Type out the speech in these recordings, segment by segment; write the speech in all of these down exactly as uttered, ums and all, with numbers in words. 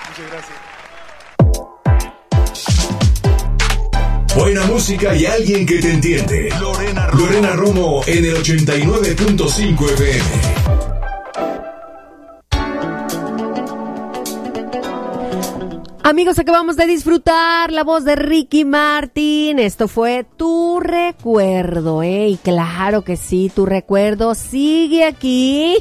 Muchas gracias. Buena música y alguien que te entiende. Lorena Romo, Lorena Romo en el ochenta y nueve punto cinco F M. Amigos, acabamos de disfrutar la voz de Ricky Martin. Esto fue Tu Recuerdo, ¿eh? Y claro que sí, Tu Recuerdo sigue aquí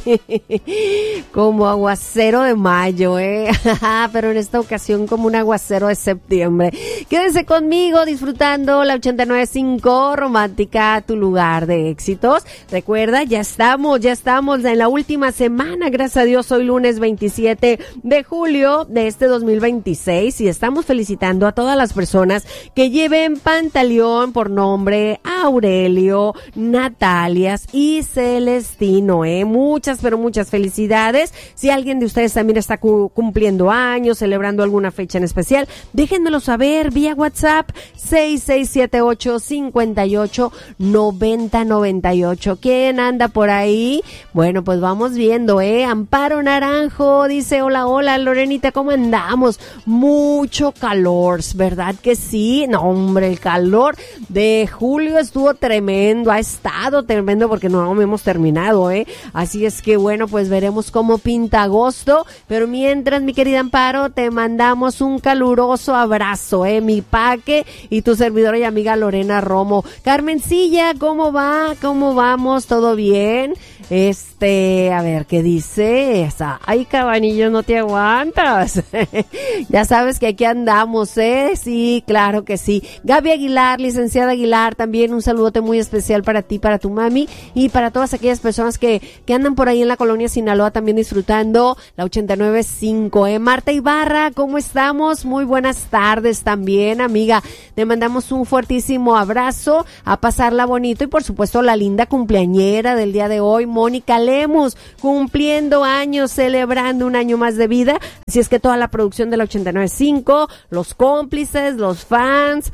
como aguacero de mayo, ¿eh? Pero en esta ocasión como un aguacero de septiembre. Quédense conmigo disfrutando la ochenta y nueve punto cinco Romántica, tu lugar de éxitos. Recuerda, ya estamos, ya estamos en la última semana, gracias a Dios, hoy lunes veintisiete de julio de este dos mil veintiséis. Y estamos felicitando a todas las personas que lleven pantaleón por nombre Aurelio, Natalias y Celestino, ¿eh? Muchas, pero muchas felicidades. Si alguien de ustedes también está cu- cumpliendo años, celebrando alguna fecha en especial, déjenmelo saber vía WhatsApp seis seis siete ocho, cinco ocho, nueve cero nueve ocho. ¿Quién anda por ahí? Bueno, pues vamos viendo, ¿eh? Amparo Naranjo dice, hola, hola, Lorenita, ¿cómo andamos? Mucho calor, ¿verdad que sí? No, hombre, el calor de julio estuvo tremendo, ha estado tremendo porque no hemos terminado, ¿eh? Así es que, bueno, pues veremos cómo pinta agosto, pero mientras, mi querida Amparo, te mandamos un caluroso abrazo, ¿eh? Mi Paque y tu servidora y amiga Lorena Romo. Carmencilla, ¿cómo va? ¿Cómo vamos? ¿Todo bien? Este, a ver, ¿qué dice? Esa, ay, Cabanillo, no te aguantas. Ya sabes que aquí andamos, ¿eh? Sí, claro que sí. Gaby Aguilar, licenciada Aguilar, también un saludote muy especial para ti, para tu mami y para todas aquellas personas que, que andan por ahí en la colonia Sinaloa también disfrutando la ochenta y nueve punto cinco, ¿eh? Marta Ibarra, ¿cómo estamos? Muy buenas tardes también, amiga. Te mandamos un fuertísimo abrazo, a pasarla bonito y por supuesto la linda cumpleañera del día de hoy, Mónica Lemus, cumpliendo años, celebrando un año más de vida. Así es que toda la producción de la ochenta y nueve punto cinco, los cómplices, los fans,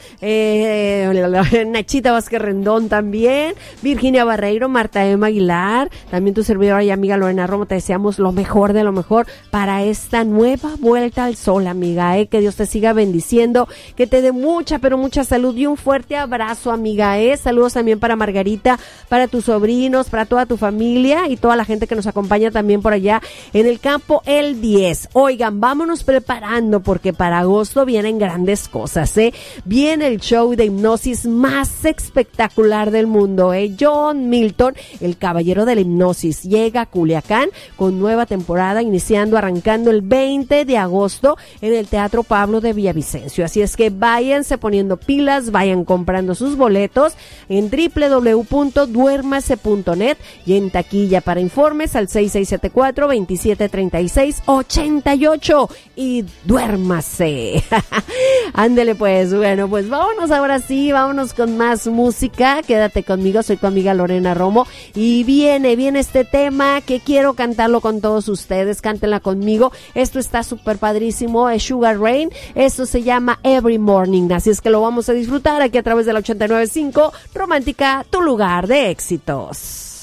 eh, Nachita Vázquez Rendón también, Virginia Barreiro, Marta Emma Aguilar, también tu servidora y amiga Lorena Romo, te deseamos lo mejor de lo mejor para esta nueva vuelta al sol, amiga, eh, que Dios te siga bendiciendo, que te dé mucha, pero mucha salud y un fuerte abrazo, amiga, eh, saludos también para Margarita, para tus sobrinos, para toda tu familia y toda la gente que nos acompaña también por allá en el campo El diez. Oigan, vámonos preparando porque para agosto vienen grandes cosas, ¿eh? Viene el show de hipnosis más espectacular del mundo, ¿eh? John Milton, el caballero de la hipnosis, llega a Culiacán con nueva temporada, iniciando, arrancando el veinte de agosto en el Teatro Pablo de Villavicencio. Así es que váyanse poniendo pilas, vayan comprando sus boletos en doble u doble u doble u punto duérmase punto net y en taquilla. Para informes al seis seis siete cuatro, veintisiete treinta y seis, ochenta y ocho y duérmase. Ándele pues, bueno, pues vámonos ahora sí, vámonos con más música. Quédate conmigo, soy tu amiga Lorena Romo y viene, viene este tema que quiero cantarlo con todos ustedes, cántenla conmigo. Esto está súper padrísimo, es Sugar Rain, esto se llama Every Morning, así es que lo vamos a disfrutar aquí a través de la ochenta y nueve punto cinco Romántica, tu lugar de éxitos.